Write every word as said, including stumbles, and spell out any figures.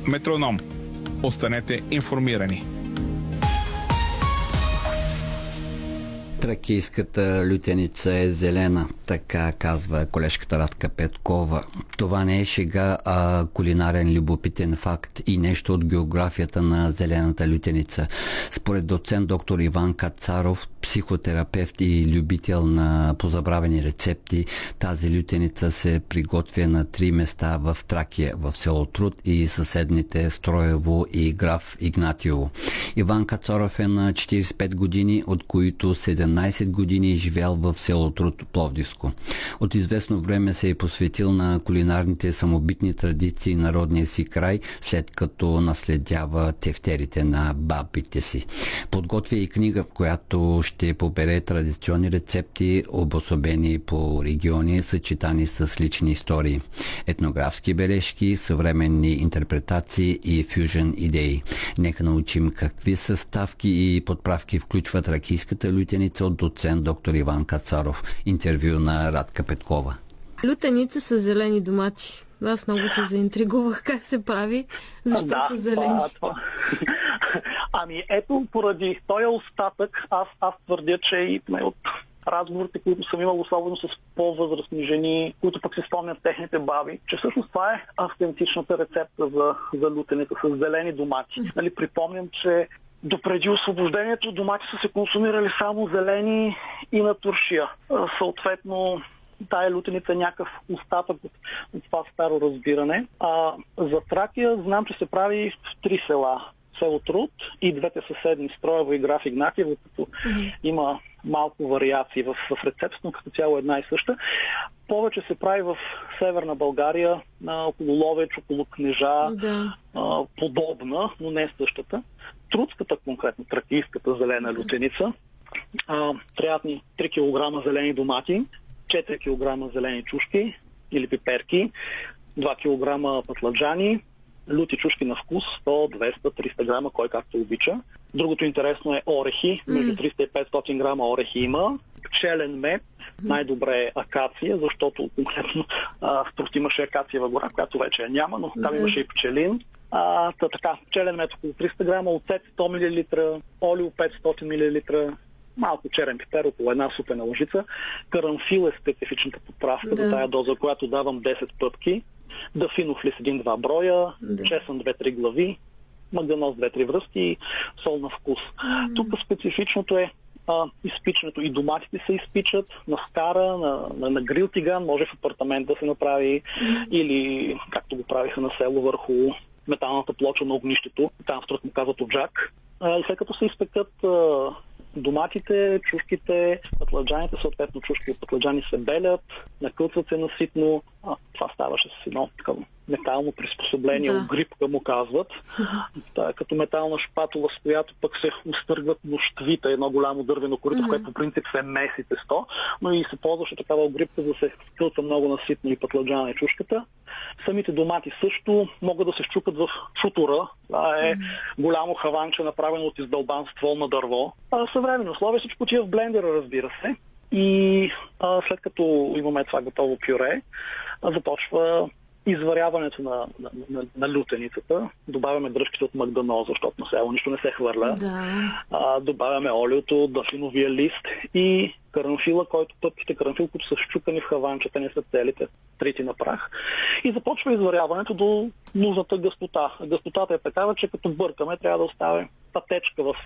Метроном. Останете информирани. Тракийската лютеница е зелена, така казва колежката Радка Петкова. Това не е шега, а кулинарен любопитен факт и нещо от географията на зелената лютеница. Според доцент доктор Иван Кацаров, психотерапевт и любител на позабравени рецепти, тази лютеница се приготвя на три места в Тракия, в село Труд и съседните Строево и Граф Игнатиево. Иван Кацаров е на четирийсет и пет години, от които седемнайсет години е живял в село Труд, Пловдивско. От известно време се е посветил на кулинарните самобитни традиции и народния си край, след като наследява тефтерите на бабите си. Подготвя и книга, която ще побере традиционни рецепти, обособени по региони, съчетани с лични истории, етнографски бележки, съвременни интерпретации и фюжен идеи. Нека научим какви съставки и подправки включват тракийската лютеница от доцент доктор Иван Кацаров. Интервю на Радка Петкова. Лютеница с зелени домати. Аз много се заинтригувах как се прави. Защо да, са зелени? Това, това. Ами ето, поради този остатък, аз, аз твърдя, че и от разговорите, които съм имал, особено с по-възрастни жени, които пък се спомнят техните баби, че всъщност това е автентичната рецепта за, за лютеница с зелени домати. Нали, припомням, че допреди освобождението домати са се консумирали само зелени и на туршия. Съответно, тая лютеница е някакъв остатък от, от това старо разбиране. А за Тракия знам, че се прави в три села. Село Труд и двете съседни Строево и Граф Игнатиево, като mm-hmm. има малко вариации в, в рецепта, но като цяло една и съща. Повече се прави в Северна България, а, около Ловеч, около Кнежа, да. а, подобна, но не същата. Трудската, конкретно тракийската зелена лютеница, а, трябват ни три килограма зелени домати, четири килограма зелени чушки или пиперки, два килограма пътладжани, люти чушки на вкус, сто, двеста, триста грама, кой както обича. Другото интересно е орехи, между триста и петстотин грама орехи има. Пчелен мед, най-добре е акация, защото конкретно а, в Труд имаше акациева гора, която вече я няма, но там имаше и пчелин. А, та, така, пчелен мед около триста грама, оцет сто милилитра, олио петстотин милилитра, малко черен пипер, около една супена лъжица. Карамфил е специфичната подправка да. За тая доза, която давам десет пъпки. Дафинов лист един-два броя, да. Чесън две-три глави, маганоз две-три връзки, сол на вкус. Mm. Тук специфичното е а, изпичането. И доматите се изпичат на скара, на, на, на грил тиган, може в апартамент да се направи mm. или както го правиха на село върху металната плоча на огнището. Там в Труд му казват оджак. А, и след като се изпекат а, доматите, чушките, пътладжаните, съответно чушки и пътладжани се белят, накълцват се наситно. А, това ставаше с едно такова метално приспособление, да. Огрипка му казват. Та, като метална шпатула, с която пък се устъргват нощвите, едно голямо дървено корито, mm-hmm. в което по принцип се меси тесто, но и се ползваше такава огрипка, за да се скълца много наситно и пътладжана и чушката. Самите домати също могат да се щупат в шутура. Това е mm-hmm. голямо хаванче, направено от издълбан ствол на дърво. А, съвременни условия всичко ти е в блендера, разбира се. И а, след като имаме това готово пюре, а, започва изваряването на, на, на, на лютеницата. Добавяме дръжките от магданоза, защото на село нищо не се хвърля. Да. А, добавяме олиото, дафиновия лист и карамфила, който пъпките карамфил, които са щупени в хаванчета, не са целите, трити на прах. И започва изваряването до нужната гъстота. Гъстотата е такава, че като бъркаме, трябва да оставим пътечка в